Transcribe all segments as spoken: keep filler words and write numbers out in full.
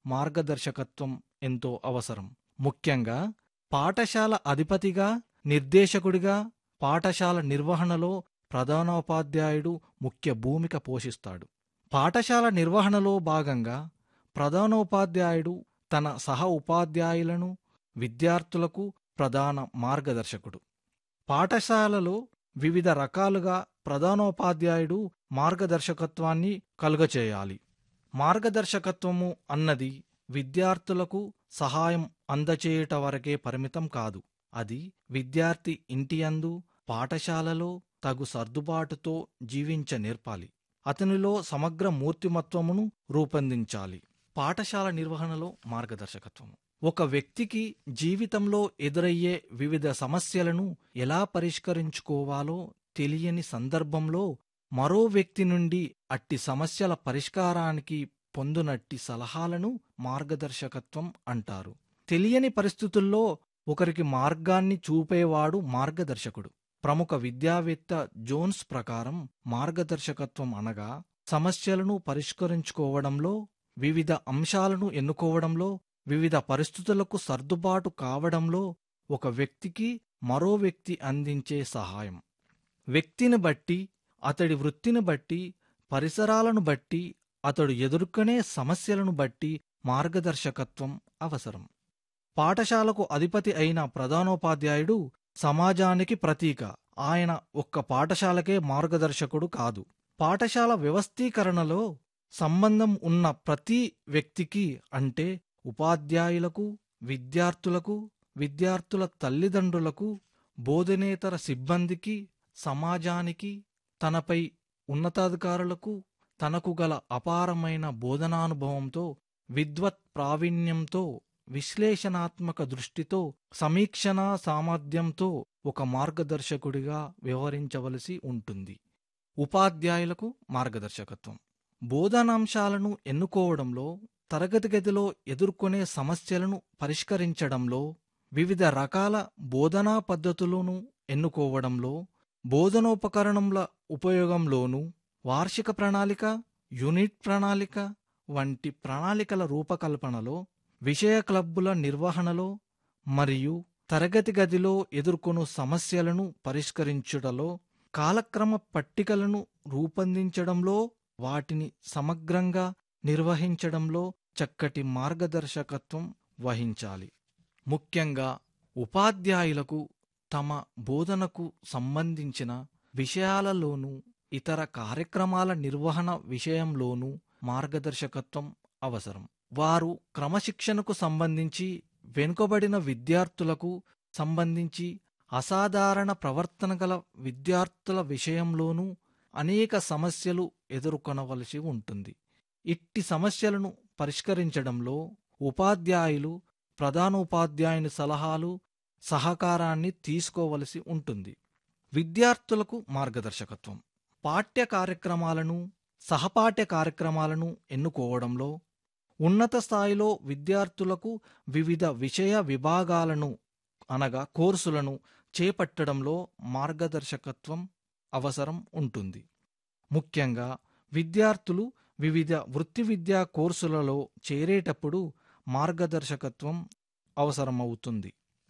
మార్గదర్శకత్వం ఎంతో అవసరం. ముఖ్యంగా పాఠశాల అధిపతిగా, నిర్దేశకుడిగా పాఠశాల నిర్వహణలో ప్రధానోపాధ్యాయుడు ముఖ్య భూమిక పోషిస్తాడు. పాఠశాల నిర్వహణలో భాగంగా ప్రధానోపాధ్యాయుడు తన సహ ఉపాధ్యాయులను, విద్యార్థులకు ప్రధాన మార్గదర్శకుడు. పాఠశాలలో వివిధ రకాలుగా ప్రధానోపాధ్యాయుడు మార్గదర్శకత్వాన్ని కలుగచేయాలి. మార్గదర్శకత్వము అన్నది విద్యార్థులకు సహాయం అందచేయుట వరకే పరిమితం కాదు. అది విద్యార్థి ఇంటియందు, పాఠశాలలో తగు సర్దుబాటుతో జీవించ నేర్పాలి. అతనిలో సమగ్ర మూర్తిమత్వమును రూపొందించాలి. పాఠశాల నిర్వహణలో మార్గదర్శకత్వము ఒక వ్యక్తికి జీవితంలో ఎదురయ్యే వివిధ సమస్యలను ఎలా పరిష్కరించుకోవాలో తెలియని సందర్భంలో మరో వ్యక్తి నుండి అట్టి సమస్యల పరిష్కారానికి పొందునట్టి సలహాలను మార్గదర్శకత్వం అంటారు. తెలియని పరిస్థితుల్లో ఒకరికి మార్గాన్ని చూపేవాడు మార్గదర్శకుడు. ప్రముఖ విద్యావేత్త జోన్స్ ప్రకారం మార్గదర్శకత్వం అనగా సమస్యలను పరిష్కరించుకోవడంలో, వివిధ అంశాలను ఎన్నుకోవడంలో, వివిధ పరిస్థితులకు సర్దుబాటు కావడంలో ఒక వ్యక్తికి మరో వ్యక్తి అందించే సహాయం. వ్యక్తిని బట్టి, అతడి వృత్తిని బట్టి, పరిసరాలను బట్టి, అతడు ఎదుర్కొనే సమస్యలను బట్టి మార్గదర్శకత్వం అవసరం. పాఠశాలకు అధిపతి అయిన ప్రధానోపాధ్యాయుడు సమాజానికి ప్రతీక. ఆయన ఒక్క పాఠశాలకే మార్గదర్శకుడు కాదు. పాఠశాల వ్యవస్థీకరణలో సంబంధం ఉన్న ప్రతి వ్యక్తికి, అంటే ఉపాధ్యాయులకు, విద్యార్థులకు, విద్యార్థుల తల్లిదండ్రులకు, బోధనేతర సిబ్బందికి, సమాజానికి, తనపై ఉన్నతాధికారులకు, తనకు గల అపారమైన బోధనానుభవంతో, విద్వత్ ప్రావీణ్యంతో, విశ్లేషణాత్మక దృష్టితో, సమీక్షణా సామర్థ్యంతో ఒక మార్గదర్శకుడిగా వ్యవహరించవలసి ఉంటుంది. ఉపాధ్యాయులకు మార్గదర్శకత్వం బోధనాంశాలను ఎన్నుకోవడంలో, తరగతి గదిలో ఎదుర్కొనే సమస్యలను పరిష్కరించడంలో, వివిధ రకాల బోధనా పద్ధతులను ఎన్నుకోవడంలో, బోధనోపకరణముల ఉపయోగంలోనూ, వార్షిక ప్రణాళిక, యూనిట్ ప్రణాళిక వంటి ప్రణాళికల రూపకల్పనలో, విషయ క్లబ్బుల నిర్వహణలో మరియు తరగతి గదిలో ఎదుర్కొను సమస్యలను పరిష్కరించుటలో, కాలక్రమ పట్టికలను రూపొందించడంలో, వాటిని సమగ్రంగా నిర్వహించడంలో చక్కటి మార్గదర్శకత్వం వహించాలి. ముఖ్యంగా ఉపాధ్యాయులకు తమ బోధనకు సంబంధించిన విషయాలలోనూ, ఇతర కార్యక్రమాల నిర్వహణ విషయంలోనూ మార్గదర్శకత్వం అవసరం. వారు క్రమశిక్షణకు సంబంధించి, వెనుకబడిన విద్యార్థులకు సంబంధించి, అసాధారణ ప్రవర్తన గల విద్యార్థుల విషయంలోనూ అనేక సమస్యలు ఎదుర్కొనవలసి ఉంటుంది. ఇట్టి సమస్యలను పరిష్కరించడంలో ఉపాధ్యాయులు ప్రధానోపాధ్యాయుని సలహాలు, సహకారాన్ని తీసుకోవలసి ఉంటుంది. విద్యార్థులకు మార్గదర్శకత్వం పాఠ్య కార్యక్రమాలను, సహపాఠ్య కార్యక్రమాలను ఎన్నుకోవడంలో, ఉన్నత స్థాయిలో విద్యార్థులకు వివిధ విషయ విభాగాలను అనగా కోర్సులను చేపట్టడంలో మార్గదర్శకత్వం అవసరం ఉంటుంది. ముఖ్యంగా విద్యార్థులు వివిధ వృత్తి విద్యా కోర్సులలో చేరేటప్పుడు మార్గదర్శకత్వం అవసరమవుతుంది.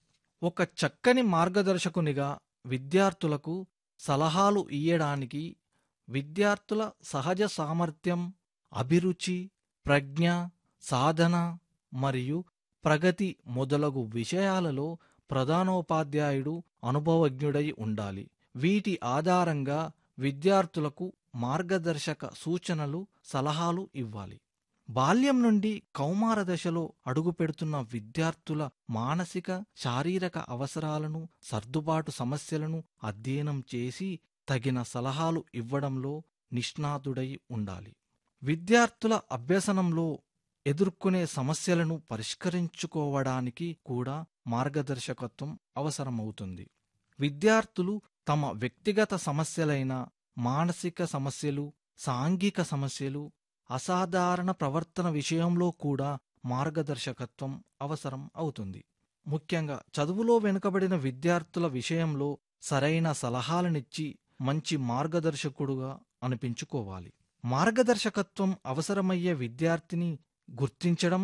ఒక చక్కని మార్గదర్శకునిగా విద్యార్థులకు సలహాలు ఇయ్యడానికి విద్యార్థుల సహజ సామర్థ్యం, అభిరుచి, ప్రజ్ఞ, సాధన మరియు ప్రగతి మొదలగు విషయాలలో ప్రధానోపాధ్యాయుడు అనుభవజ్ఞుడై ఉండాలి. వీటి ఆధారంగా విద్యార్థులకు మార్గదర్శక సూచనలు, సలహాలు ఇవ్వాలి. బాల్యం నుండి కౌమార దశలో అడుగుపెడుతున్న విద్యార్థుల మానసిక, శారీరక అవసరాలను, సర్దుబాటు సమస్యలను అధ్యయనం చేసి తగిన సలహాలు ఇవ్వడంలో నిష్ణాతుడై ఉండాలి. విద్యార్థుల అభ్యసనంలో ఎదుర్కొనే సమస్యలను పరిష్కరించుకోవడానికి కూడా మార్గదర్శకత్వం అవసరమవుతుంది. విద్యార్థులు తమ వ్యక్తిగత సమస్యలైన మానసిక సమస్యలు, సాంఘిక సమస్యలు, అసాధారణ ప్రవర్తన విషయంలో కూడా మార్గదర్శకత్వం అవసరం అవుతుంది. ముఖ్యంగా చదువులో వెనుకబడిన విద్యార్థుల విషయంలో సరైన సలహాలనిచ్చి మంచి మార్గదర్శకుడుగా అనిపించుకోవాలి. మార్గదర్శకత్వం అవసరమయ్యే విద్యార్థిని గుర్తించడం,